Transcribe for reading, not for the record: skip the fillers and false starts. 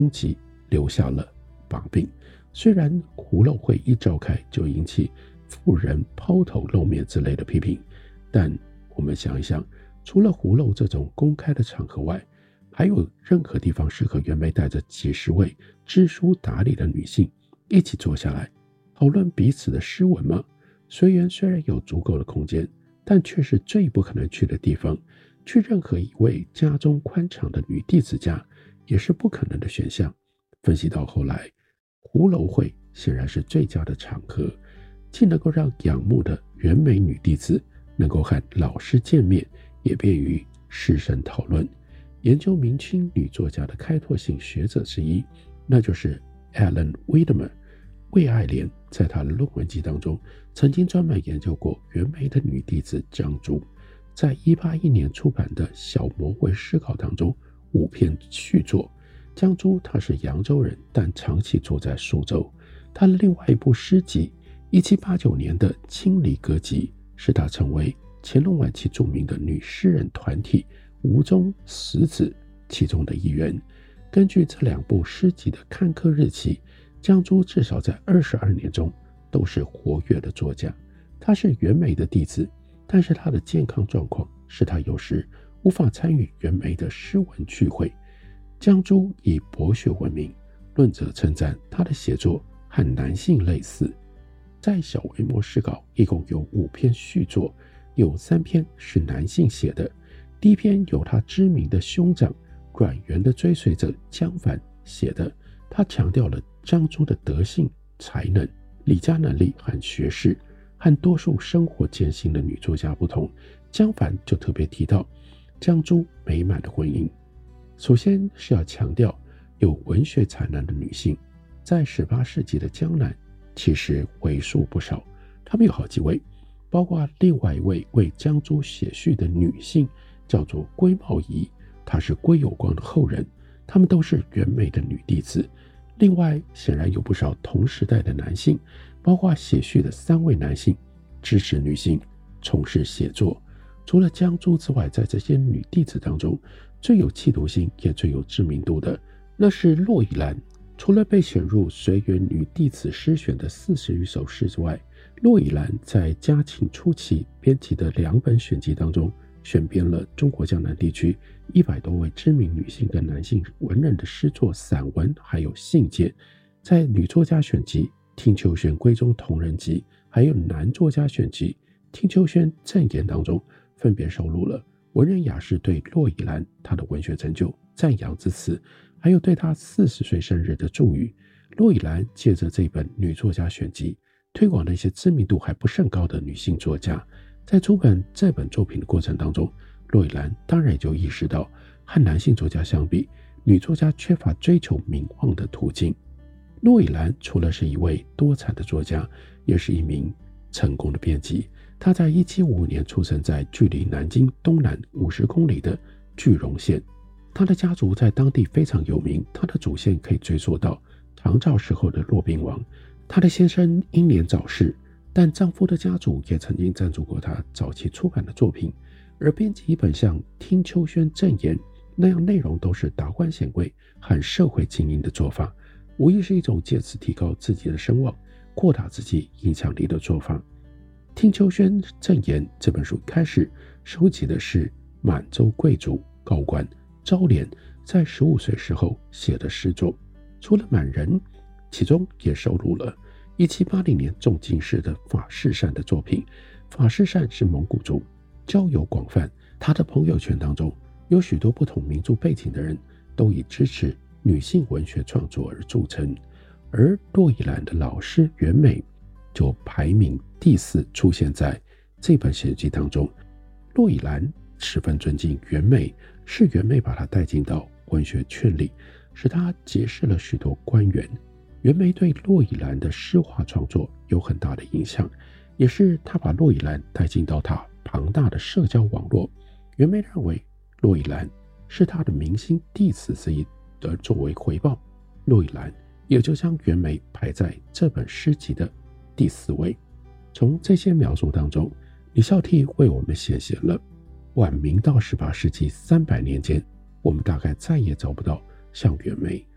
攻击留下了把柄。虽然胡陋会一召开就引起妇人抛头露面之类的批评，但我们想一想，除了胡陋这种公开的场合外，还有任何地方适合袁枚带着几十位知书达理的女性一起坐下来讨论彼此的诗文吗？随园虽然有足够的空间，但却是最不可能去的地方。去任何一位家中宽敞的女弟子家也是不可能的选项。分析到后来，胡楼会显然是最佳的场合，既能够让仰慕的袁枚女弟子能够和老师见面，也便于师生讨论。研究明清女作家的开拓性学者之一，那就是 Alan Wedemer 魏爱莲，在他的论文集当中曾经专门研究过袁枚的女弟子江珠。在181年出版的小魔会诗稿当中5篇续作。江珠她是扬州人，但长期住在苏州。她的另外一部诗集1789年的《清理歌集》，使她成为乾隆晚期著名的女诗人团体吴中十子其中的一员。根据这2部诗集的刊刻日期，江珠至少在22年中都是活跃的作家。她是袁枚的弟子，但是她的健康状况使她有时无法参与袁枚的诗文聚会。江珠以博学闻名，论者称赞她的写作和男性类似。在小微末诗稿一共有5篇续作，有3篇是男性写的。第一篇由他知名的兄长阮元的追随者江帆写的，他强调了江珠的德性、才能、理家能力和学识。和多数生活艰辛的女作家不同，江帆就特别提到江珠美满的婚姻。首先是要强调有文学才能的女性，在18世纪的江南其实为数不少，她们有好几位，包括另外一位为江珠写序的女性叫做归茂仪，她是归有光的后人，她们都是袁枚的女弟子。另外显然有不少同时代的男性，包括写序的3位男性支持女性从事写作。除了江珠之外，在这些女弟子当中，最有企图心也最有知名度的，那是骆以兰。除了被选入随园女弟子诗选的40余首诗之外，骆以兰在嘉庆初期编辑的2本选集当中，选编了中国江南地区100多位知名女性跟男性文人的诗作、散文还有信件。在女作家选集听秋轩闺中同人集，还有男作家选集听秋轩赠言当中，分别收录了文人雅士对骆以兰她的文学成就赞扬之词，还有对她40岁生日的祝语。骆以兰借着这本女作家选集，推广了一些知名度还不甚高的女性作家。在出版这本作品的过程当中，骆以兰当然也就意识到，和男性作家相比，女作家缺乏追求名望的途径。骆以兰除了是一位多产的作家，也是一名成功的编辑。他在1755年出生在距离南京东南50公里的句容县，他的家族在当地非常有名，他的祖先可以追溯到唐朝时候的骆宾王。他的先生英年早逝，但丈夫的家族也曾经赞助过他早期出版的作品。而编辑一本像《听秋轩赠言》那样内容都是达官显贵和社会精英的做法，无疑是一种借此提高自己的声望、扩大自己影响力的做法。《听秋轩赠言》这本书开始收集的是满洲贵族高官昭廉在15岁时候写的诗作，除了满人，其中也收录了1780年中进士的法士善的作品。法士善是蒙古族，交友广泛，他的朋友圈当中有许多不同民族背景的人都以支持女性文学创作而著称。而骆以兰的老师袁枚就排名第4，出现在这本写集当中。骆以兰十分尊敬袁枚，是袁枚把他带进到文学圈里，使他结识了许多官员。袁枚对骆以兰的诗画创作有很大的影响，也是他把骆以兰带进到他庞大的社交网络。袁枚认为骆以兰是他的明星弟子之一，而作为回报，骆以兰也就将袁枚排在这本诗集的第4位。从这些描述当中，李孝悌为我们显现了晚明到18世纪300年间，我们大概再也找不到像袁枚